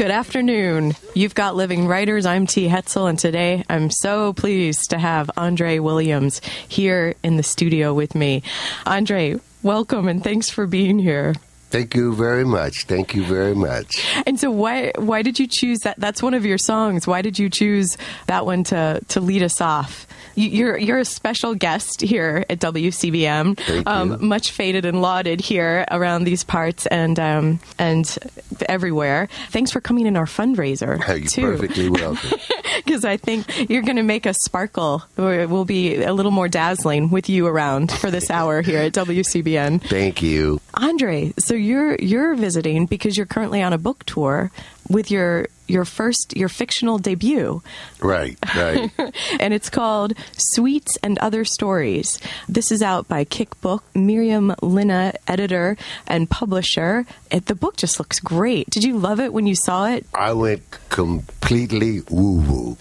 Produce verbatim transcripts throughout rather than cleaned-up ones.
Good afternoon. You've got Living Writers. I'm T. Hetzel, and today I'm so pleased to have Andre Williams here in the studio with me. Andre, welcome, and thanks for being here. Thank you very much. Thank you very much. And so why why did you choose that? That's one of your songs. Why did you choose that one to, to lead us off? You, you're you're a special guest here at W C B M. Thank um, you. Much feted and lauded here around these parts and um, and everywhere. Thanks for coming in our fundraiser. You're too. perfectly welcome. Because I think you're going to make us sparkle. We'll be a little more dazzling with you around for this hour here at W C B N. Thank you. Andre, so you're you're visiting because you're currently on a book tour with your your first your fictional debut. Right, right. And it's called Sweets and Other Stories. This is out by Kick Book. Miriam Linna, editor and publisher. It, the book just looks great. Did you love it when you saw it? I went completely woo-woo.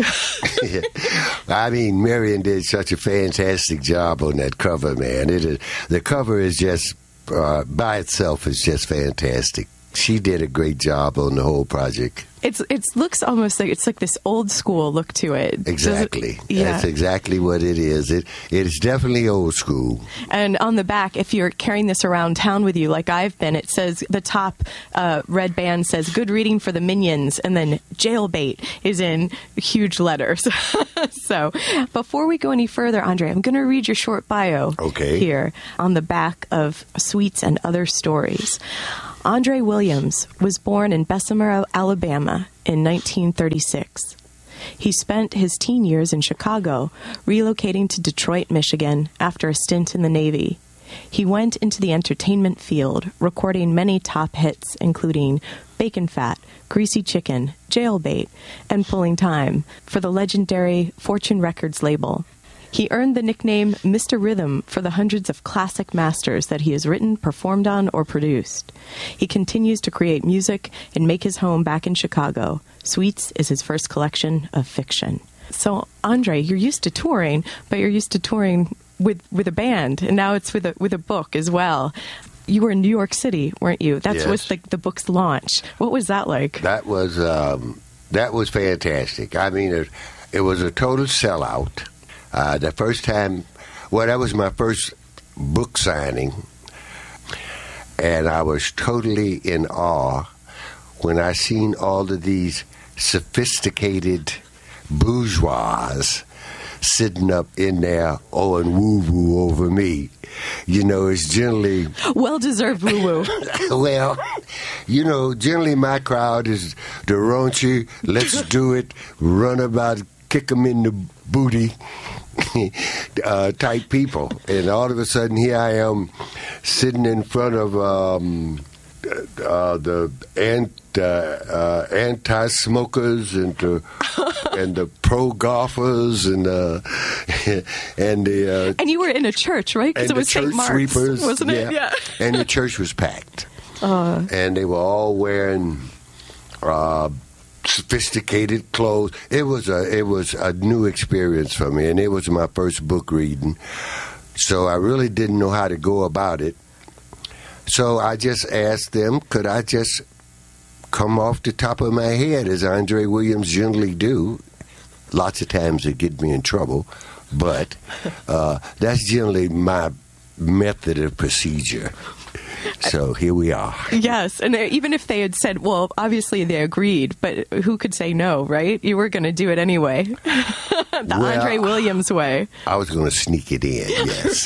I mean, Miriam did such a fantastic job on that cover, man. It is, the cover is just, uh, by itself, is just fantastic. She did a great job on the whole project. It's it looks almost like it's like this old school look to it. Exactly. It, yeah. That's exactly what it is. It it is definitely old school. And on the back, if you're carrying this around town with you, like I've been, it says the top uh, red band says "Good reading for the Minions," and then "Jailbait" is in huge letters. So, before we go any further, Andre, I'm going to read your short bio. Okay. Here on the back of Sweets and Other Stories. Andre Williams was born in Bessemer, Alabama in nineteen thirty-six. He spent his teen years in Chicago, relocating to Detroit, Michigan after a stint in the Navy. He went into the entertainment field, recording many top hits, including Bacon Fat, Greasy Chicken, Jailbait, and Pulling Time for the legendary Fortune Records label. He earned the nickname Mister Rhythm for the hundreds of classic masters that he has written, performed on, or produced. He continues to create music and make his home back in Chicago. Sweets is his first collection of fiction. So, Andre, you're used to touring, but you're used to touring with, with a band, and now it's with a with a book as well. You were in New York City, weren't you? That Yes. was the, the book's launch. What was that like? That was um, that was fantastic. I mean, it, it was a total sellout. Uh, the first time, well, that was my first book signing, and I was totally in awe when I seen all of these sophisticated bourgeois sitting up in there owing woo-woo over me. You know, it's generally... Well-deserved woo-woo. Well, you know, generally my crowd is the raunchy, let's do it, run about, kick them in the booty uh, type people. And all of a sudden, here I am sitting in front of um, uh, the ant, uh, uh, anti-smokers and the, and the pro-golfers and, uh, and the... Uh, and you were in a church, right? Because and it was the church Saint Mark's, sweepers, wasn't it? Yeah. Yeah. And the church was packed. Uh, and they were all wearing... Uh, sophisticated clothes. It was a it was a new experience for me, and it was my first book reading. So I really didn't know how to go about it. So I just asked them, could I just come off the top of my head, as Andre Williams generally do? Lots of times it get me in trouble, but uh, that's generally my method of procedure. So here we are. Yes, and even if they had said, well, obviously they agreed, but who could say no, right? You were going to do it anyway. The well, Andre Williams way. I was going to sneak it in, yes.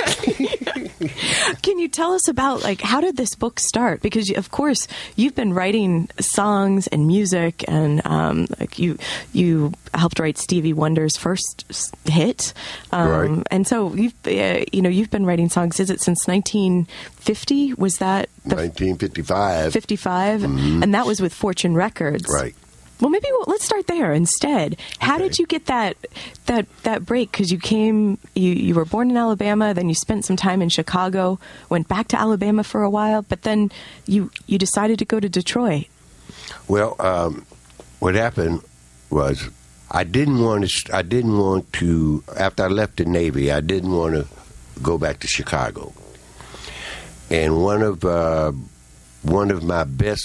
Can you tell us about, like, how did this book start? Because, of course, you've been writing songs and music, and um, like you you helped write Stevie Wonder's first hit. Um, right. And so, you've, uh, you know, you've been writing songs, is it since nineteen fifty? Was that? The nineteen fifty-five. fifty-five? Mm-hmm. And that was with Fortune Records. Right. Well, maybe we'll, let's start there instead. How Okay. did you get that that that break? Because you came, you, you were born in Alabama, then you spent some time in Chicago, went back to Alabama for a while, but then you you decided to go to Detroit. Well, um, what happened was I didn't want to. I didn't want to. After I left the Navy, I didn't want to go back to Chicago. And one of uh, one of my best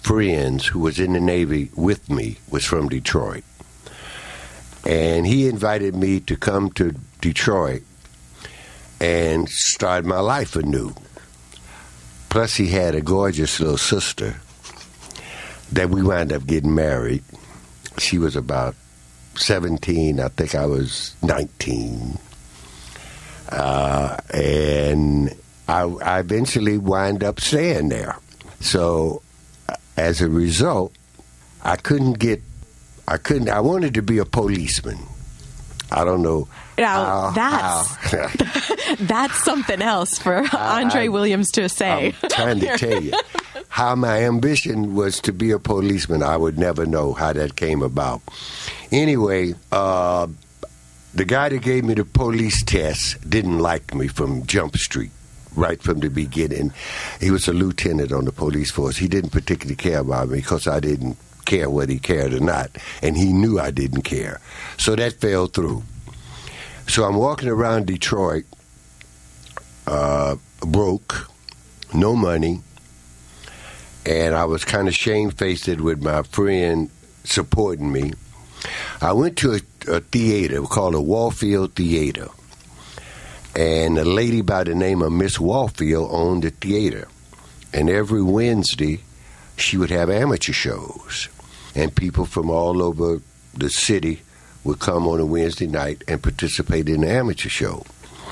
friends who was in the Navy with me was from Detroit. And he invited me to come to Detroit and start my life anew. Plus, he had a gorgeous little sister that we wound up getting married. She was about seventeen. I think I was nineteen. Uh, and I, I eventually wind up staying there. So, as a result, I couldn't get, I couldn't, I wanted to be a policeman. I don't know. Now, how, that's, how. that's something else for Andre I, Williams to say. I'm trying to tell you. How my ambition was to be a policeman, I would never know how that came about. Anyway, uh, the guy that gave me the police test didn't like me from Jump Street, right from the beginning. He was a lieutenant on the police force. He didn't particularly care about me because I didn't care whether he cared or not, and he knew I didn't care. So that fell through. So I'm walking around Detroit, uh, broke, no money, and I was kind of shamefaced with my friend supporting me. I went to a, a theater called a Warfield Theater, and a lady by the name of Miss Warfield owned the theater. And every Wednesday, she would have amateur shows, and people from all over the city would come on a Wednesday night and participate in the amateur show.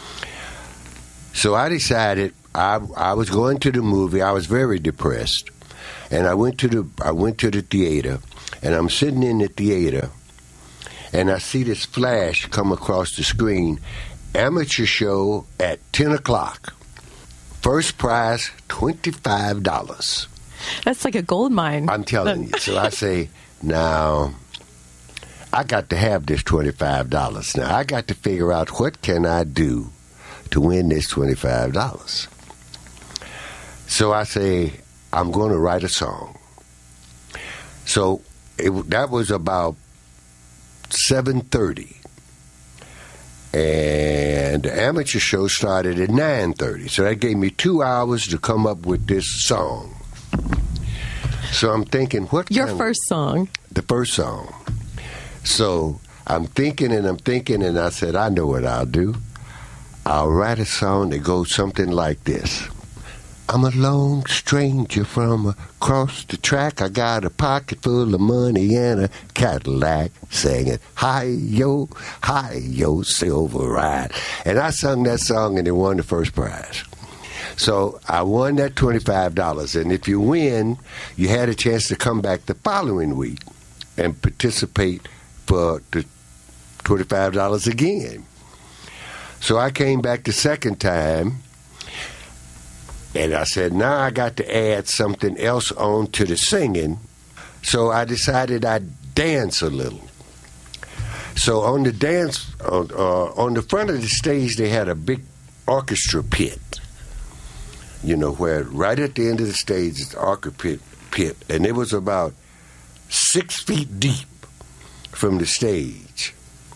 So I decided I, I was going to the movie. I was very depressed. And I went to the I went to the theater, and I'm sitting in the theater, and I see this flash come across the screen, amateur show at ten o'clock. First prize, twenty-five dollars. That's like a gold mine. I'm telling you. So I say, now, I got to have this twenty-five dollars. Now, I got to figure out what can I do to win this twenty-five dollars. So I say, I'm going to write a song. So it, that was about seven thirty. And the amateur show started at nine thirty. So that gave me two hours to come up with this song. So I'm thinking, what Your kind first of, song. The first song. So I'm thinking and I'm thinking, and I said, I know what I'll do. I'll write a song that goes something like this. I'm a lone stranger from across the track. I got a pocket full of money and a Cadillac, singing, hi-yo, hi-yo, silver ride. And I sung that song and it won the first prize. So I won that twenty-five dollars. And if you win, you had a chance to come back the following week and participate for the twenty-five dollars again. So I came back the second time, and I said, now I got to add something else on to the singing. So I decided I'd dance a little. So on the dance, uh, uh, on the front of the stage, they had a big orchestra pit. You know, where right at the end of the stage is the orchestra pit, pit, and it was about six feet deep from the stage.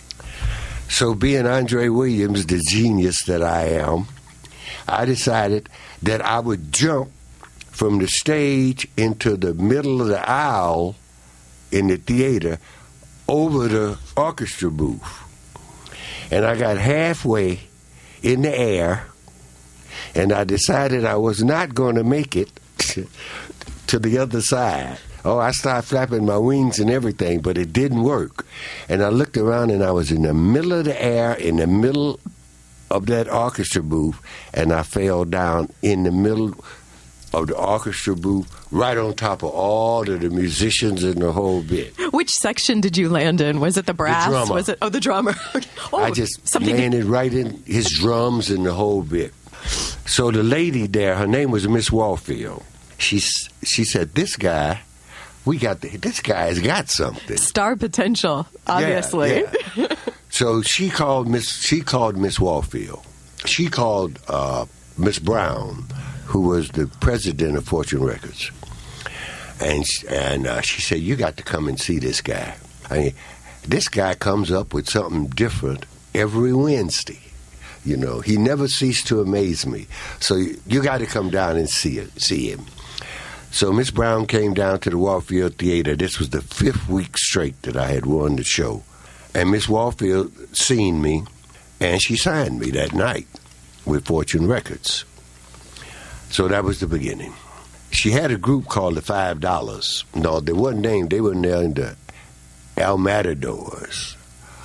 So being Andre Williams, the genius that I am, I decided that I would jump from the stage into the middle of the aisle in the theater over the orchestra booth. And I got halfway in the air, and I decided I was not going to make it to the other side. Oh, I started flapping my wings and everything, but it didn't work. And I looked around, and I was in the middle of the air, in the middle of that orchestra booth, and I fell down in the middle of the orchestra booth, right on top of all of the musicians in the whole bit. Which section did you land in? Was it the brass? The drummer. Was it? Oh, the drummer. oh, I just something landed to... right in his drums and the whole bit. So the lady there, her name was Miss Warfield. She she said, "This guy, we got the, this guy's got something. Star potential, obviously." Yeah, yeah. So she called Miss she called Miss Warfield. She called uh, Miss Brown, who was the president of Fortune Records, and and uh, she said, "You got to come and see this guy. I mean, this guy comes up with something different every Wednesday. You know, he never ceased to amaze me. So you, you got to come down and see it, see him." So Miss Brown came down to the Warfield Theater. This was the fifth week straight that I had won the show. And Miss Warfield seen me, and she signed me that night with Fortune Records. So that was the beginning. She had a group called the Five Dollars. No, they wasn't named. They were named the El Matadors.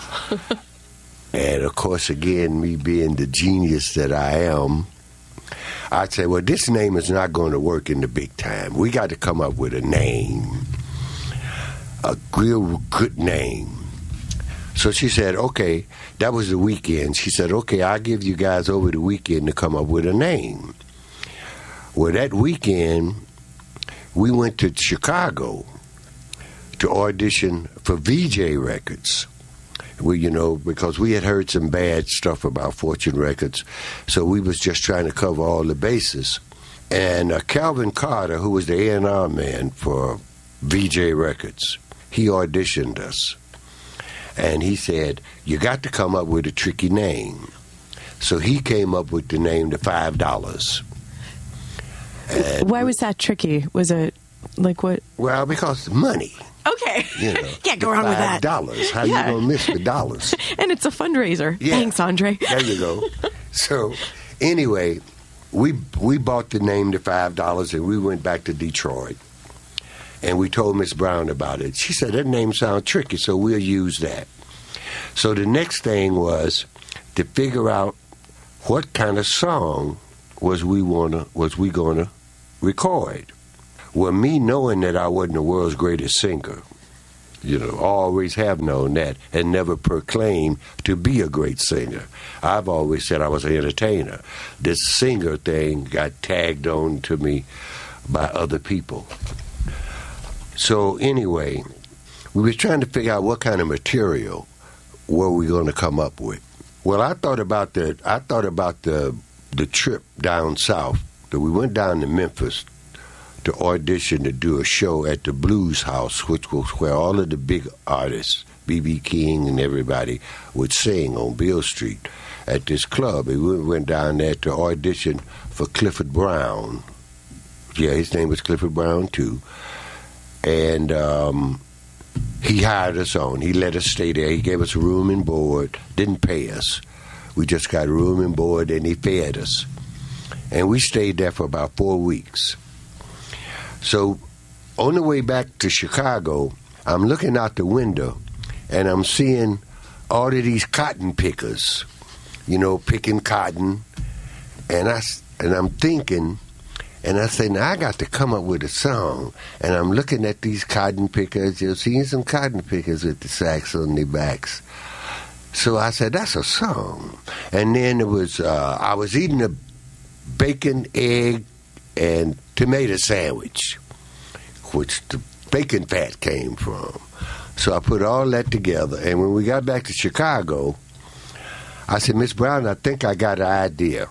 And, of course, again, me being the genius that I am, I'd say, well, this name is not going to work in the big time. We got to come up with a name, a real good name. So she said, okay, that was the weekend. She said, okay, I'll give you guys over the weekend to come up with a name. Well, that weekend, we went to Chicago to audition for V J Records. We, you know, because we had heard some bad stuff about Fortune Records, so we was just trying to cover all the bases. And uh, Calvin Carter, who was the A and R man for V J Records, he auditioned us. And he said, you got to come up with a tricky name. So he came up with the name The Five Dollars. Why was that tricky? Was it, like, what? Well, because money. Okay. You know, can't go wrong with that. Five dollars. How Yeah. you gonna miss the dollars? And it's a fundraiser. Yeah. Thanks, Andre. There you go. So, anyway, we we bought the name The Five Dollars, and we went back to Detroit, and we told Miss Brown about it. She said that name sounds tricky, so we'll use that. So the next thing was to figure out what kind of song was we wanna was we gonna record. Well, me knowing that I wasn't the world's greatest singer, you know, always have known that and never proclaimed to be a great singer. I've always said I was an entertainer. This singer thing got tagged on to me by other people. So anyway, we was trying to figure out what kind of material were we going to come up with. Well, I thought about the I thought about the the trip down south. That we went down to Memphis to audition to do a show at the Blues House, which was where all of the big artists, B B King and everybody, would sing on Beale Street at this club. And we went down there to audition for Clifford Brown. Yeah, his name was Clifford Brown, too. And um, he hired us on. He let us stay there. He gave us room and board, didn't pay us. We just got room and board, and he fed us. And we stayed there for about four weeks. So on the way back to Chicago, I'm looking out the window, and I'm seeing all of these cotton pickers, you know, picking cotton. And, I, and I'm thinking, and I say, now I got to come up with a song. And I'm looking at these cotton pickers, you're seeing some cotton pickers with the sacks on their backs. So I said, that's a song. And then it was, uh, I was eating a bacon, egg, and tomato sandwich, which the bacon fat came from. So I put all that together, and when we got back to Chicago, I said, Miss Brown, I think I got an idea.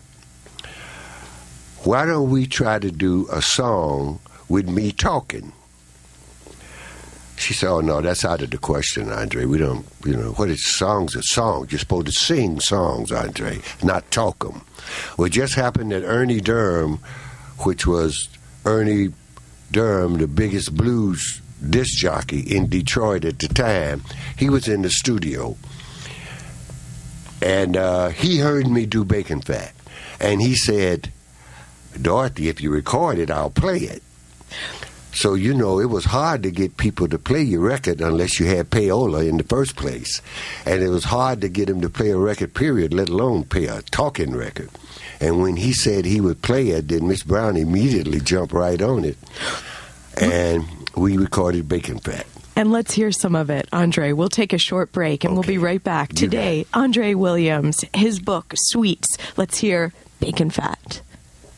Why don't we try to do a song with me talking? She said, oh, no, that's out of the question, Andre. We don't, you know, what is songs are songs. You're supposed to sing songs, Andre, not talk them. Well, it just happened that Ernie Durham, which was Ernie Durham, the biggest blues disc jockey in Detroit at the time, he was in the studio. And uh, he heard me do Bacon Fat. And he said, Dorothy, if you record it, I'll play it. So, you know, it was hard to get people to play your record unless you had payola in the first place. And it was hard to get them to play a record, period, let alone play a talking record. And when he said he would play it, then Miss Brown immediately jumped right on it. And we recorded Bacon Fat. And let's hear some of it, Andre. We'll take a short break, and okay. We'll be right back. Today, Andre Williams, his book, Sweets. Let's hear Bacon Fat.